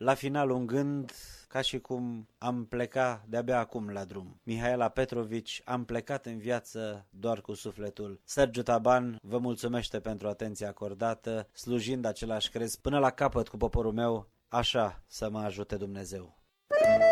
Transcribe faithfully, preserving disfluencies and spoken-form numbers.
la final un gând ca și cum am plecat de-abia acum la drum. Mihaela Petrovici, am plecat în viață doar cu sufletul. Sergiu Taban vă mulțumește pentru atenția acordată, slujind același crez până la capăt cu poporul meu, așa să mă ajute Dumnezeu.